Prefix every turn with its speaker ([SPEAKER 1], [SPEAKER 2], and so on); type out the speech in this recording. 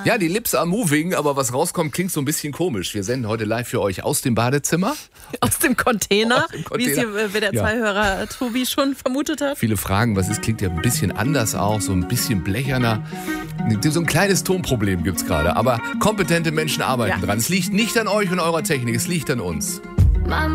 [SPEAKER 1] Ja, die Lips are moving, aber was rauskommt, klingt so ein bisschen komisch. Wir senden heute live für euch aus dem Badezimmer.
[SPEAKER 2] Aus dem Container,
[SPEAKER 1] Aus dem Container.
[SPEAKER 2] wie es hier WDR2-Hörer Tobi schon vermutet hat.
[SPEAKER 1] Viele fragen, was ist, klingt ja ein bisschen anders auch, so ein bisschen blecherner. So ein kleines Tonproblem gibt's gerade, aber kompetente Menschen arbeiten dran. Es liegt nicht an euch und eurer Technik, es liegt an uns.